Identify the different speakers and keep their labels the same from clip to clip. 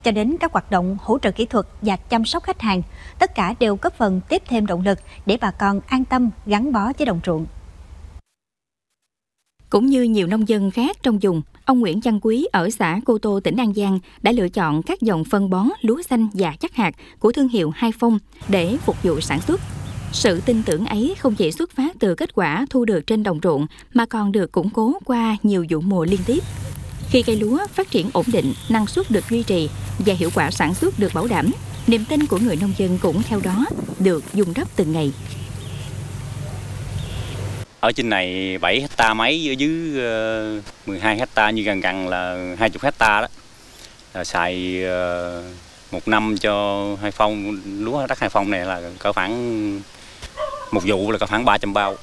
Speaker 1: cho đến các hoạt động hỗ trợ kỹ thuật và chăm sóc khách hàng, tất cả đều góp phần tiếp thêm động lực để bà con an tâm gắn bó với đồng ruộng.
Speaker 2: Cũng như nhiều nông dân khác trong vùng, ông Nguyễn Văn Quý ở xã Cô Tô, tỉnh An Giang đã lựa chọn các dòng phân bón lúa xanh và chắc hạt của thương hiệu Hai Phong để phục vụ sản xuất. Sự tin tưởng ấy không chỉ xuất phát từ kết quả thu được trên đồng ruộng mà còn được củng cố qua nhiều vụ mùa liên tiếp. Khi cây lúa phát triển ổn định, năng suất được duy trì và hiệu quả sản xuất được bảo đảm, niềm tin của người nông dân cũng theo đó được vun đắp từng ngày.
Speaker 3: Ở trên này 7 hectare mấy, ở dưới 12 hectare, như gần là 20 hectare đó. Là xài một năm cho Hai Phong, lúa đất Hai Phong này là có khoảng một vụ là có khoảng 300 bao.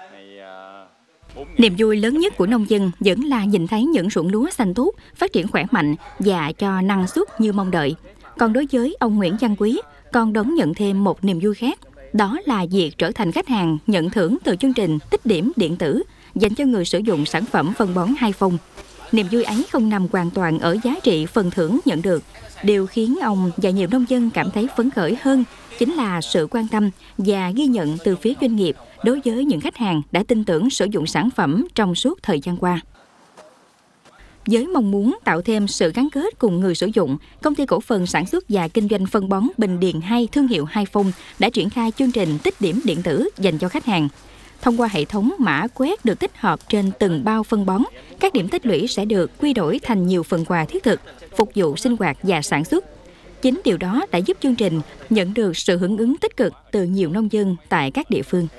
Speaker 2: Niềm vui lớn nhất của nông dân vẫn là nhìn thấy những ruộng lúa xanh tốt, phát triển khỏe mạnh và cho năng suất như mong đợi. Còn đối với ông Nguyễn Văn Quý, còn đón nhận thêm một niềm vui khác. Đó là việc trở thành khách hàng nhận thưởng từ chương trình tích điểm điện tử dành cho người sử dụng sản phẩm phân bón Hai Phong. Niềm vui ấy không nằm hoàn toàn ở giá trị phần thưởng nhận được. Điều khiến ông và nhiều nông dân cảm thấy phấn khởi hơn chính là sự quan tâm và ghi nhận từ phía doanh nghiệp đối với những khách hàng đã tin tưởng sử dụng sản phẩm trong suốt thời gian qua. Với mong muốn tạo thêm sự gắn kết cùng người sử dụng, Công ty cổ phần sản xuất và kinh doanh phân bón Bình Điền 2 thương hiệu Hai Phong đã triển khai chương trình tích điểm điện tử dành cho khách hàng. Thông qua hệ thống mã quét được tích hợp trên từng bao phân bón, các điểm tích lũy sẽ được quy đổi thành nhiều phần quà thiết thực, phục vụ sinh hoạt và sản xuất. Chính điều đó đã giúp chương trình nhận được sự hưởng ứng tích cực từ nhiều nông dân tại các địa phương.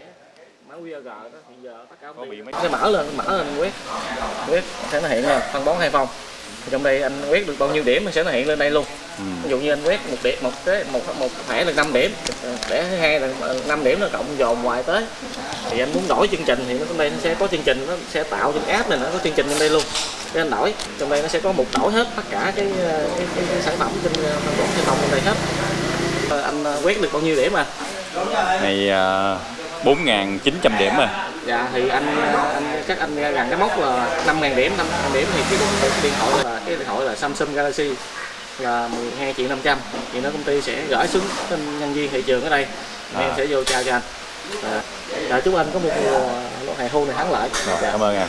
Speaker 4: Sẽ mở lên quét sẽ nó hiện là phân bón Hai Phong. Trong đây anh quét được bao nhiêu điểm thì sẽ nó hiện lên đây luôn. Ví dụ như anh quét một thẻ là 5 điểm, thẻ thứ hai là 5 điểm, nó cộng dồn hoài tới. Thì anh muốn đổi chương trình thì trong đây nó sẽ có chương trình, nó sẽ tạo trên app này, nó có chương trình trong đây luôn. Để anh đổi, trong đây nó sẽ có một đổi hết tất cả cái sản phẩm trên phân bón Hai Phong trong đây hết. Anh quét được bao nhiêu điểm à?
Speaker 3: Này 4.900 điểm rồi.
Speaker 4: Dạ thì chắc anh gần cái mốc là 5.000 điểm, 5.000 điểm thì cái điện thoại là Samsung Galaxy là 12.500.000 thì nó công ty sẽ gửi xuống tên nhân viên thị trường ở đây. Em sẽ vô trao cho anh. Chúc anh có một mùa hè thu này thắng lợi.
Speaker 3: Cảm ơn anh.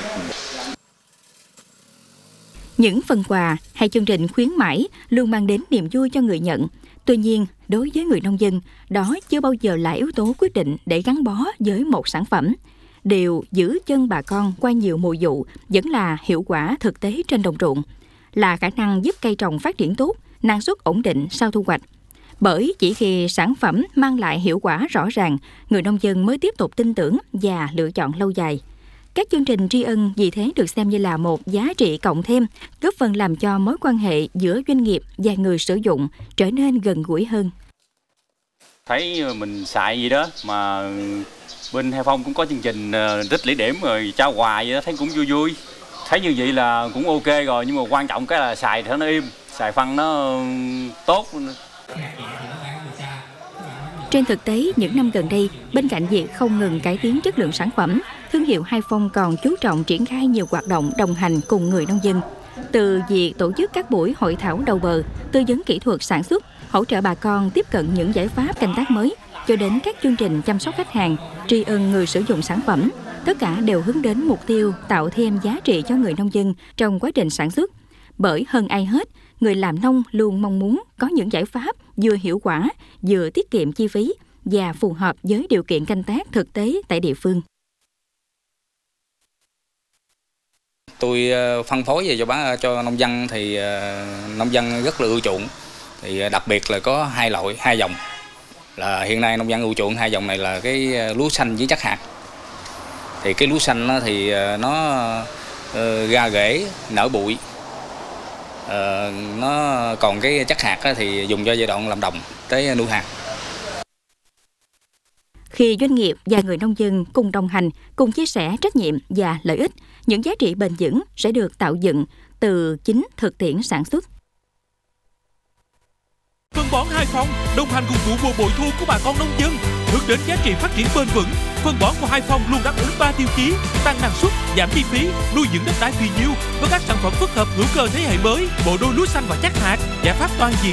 Speaker 2: Những phần quà hay chương trình khuyến mãi luôn mang đến niềm vui cho người nhận. Tuy nhiên, đối với người nông dân, đó chưa bao giờ là yếu tố quyết định để gắn bó với một sản phẩm. Điều giữ chân bà con qua nhiều mùa vụ vẫn là hiệu quả thực tế trên đồng ruộng, là khả năng giúp cây trồng phát triển tốt, năng suất ổn định sau thu hoạch. Bởi chỉ khi sản phẩm mang lại hiệu quả rõ ràng, người nông dân mới tiếp tục tin tưởng và lựa chọn lâu dài. Các chương trình tri ân vì thế được xem như là một giá trị cộng thêm, góp phần làm cho mối quan hệ giữa doanh nghiệp và người sử dụng trở nên gần gũi hơn.
Speaker 3: Thấy mình xài gì đó mà bên Hai Phong cũng có chương trình tích lũy điểm rồi trao quà vậy đó, thấy cũng vui vui. Thấy như vậy là cũng ok rồi, nhưng mà quan trọng cái là xài thì nó im, xài phân nó tốt.
Speaker 2: Trên thực tế, những năm gần đây, bên cạnh việc không ngừng cải tiến chất lượng sản phẩm, thương hiệu Hai Phong còn chú trọng triển khai nhiều hoạt động đồng hành cùng người nông dân. Từ việc tổ chức các buổi hội thảo đầu bờ, tư vấn kỹ thuật sản xuất, hỗ trợ bà con tiếp cận những giải pháp canh tác mới, cho đến các chương trình chăm sóc khách hàng, tri ân người sử dụng sản phẩm, tất cả đều hướng đến mục tiêu tạo thêm giá trị cho người nông dân trong quá trình sản xuất. Bởi hơn ai hết, người làm nông luôn mong muốn có những giải pháp vừa hiệu quả, vừa tiết kiệm chi phí và phù hợp với điều kiện canh tác thực tế tại địa phương.
Speaker 5: Tôi phân phối về cho nông dân thì nông dân rất là ưa chuộng. Thì đặc biệt là có hai dòng. Là hiện nay nông dân ưa chuộng hai dòng này là cái lúa xanh với chắc hạt. Thì cái lúa xanh thì nó ra rễ, nở bụi. Nó còn cái chắc hạt thì dùng cho giai đoạn làm đồng tới nuôi hạt.
Speaker 2: Khi doanh nghiệp và người nông dân cùng đồng hành, cùng chia sẻ trách nhiệm và lợi ích, những giá trị bền vững sẽ được tạo dựng từ chính thực tiễn sản xuất.
Speaker 6: Phân bón Hai Phong đồng hành cùng vụ mùa bội thu của bà con nông dân, hướng đến giá trị phát triển bền vững. Phân bón của Hai Phong luôn đáp ứng 3 tiêu chí: tăng năng suất, giảm chi phí, nuôi dưỡng đất đai phì nhiêu với các sản phẩm phức hợp hữu cơ thế hệ mới, bộ đôi lúa xanh và chắc hạt. giải pháp toàn diện